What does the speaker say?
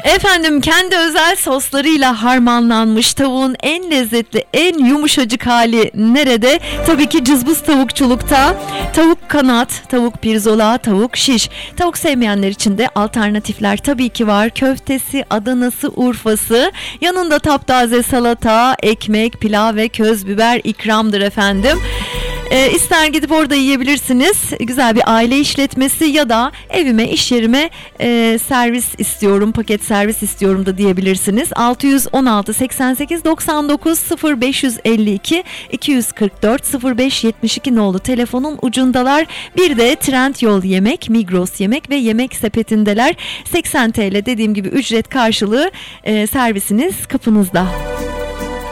Efendim, kendi özel soslarıyla harmanlanmış tavuğun en lezzetli, en yumuşacık hali nerede? Tabii ki cızbız tavukçulukta. Tavuk kanat, tavuk pirzola, tavuk şiş. Tavuk sevmeyenler için de alternatifler tabii ki var. Köftesi, Adanası, Urfası. Yanında taptaze salata, ekmek, pilav ve köz biber ikramdır efendim. İster gidip orada yiyebilirsiniz. Güzel bir aile işletmesi ya da evime, iş yerime servis istiyorum, paket servis istiyorum da diyebilirsiniz. 616 88 99 0552 244 0572 nolu telefonun ucundalar. Bir de Trendyol Yemek, Migros Yemek ve Yemek Sepetindeler. 80 TL dediğim gibi ücret karşılığı servisiniz kapınızda.